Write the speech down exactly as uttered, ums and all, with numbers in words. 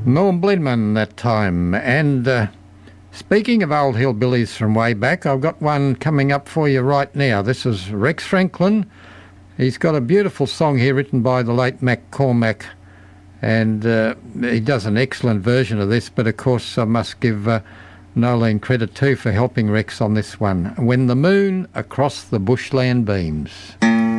Norm Bledman that time. And uh, speaking of old hillbillies from way back, I've got one coming up for you right now. This is Rex Franklin. He's got a beautiful song here written by the late Mac Cormack, and uh, he does an excellent version of this, but of course I must give uh, Nolene credit too for helping Rex on this one. When the Moon Across the Bushland Beams.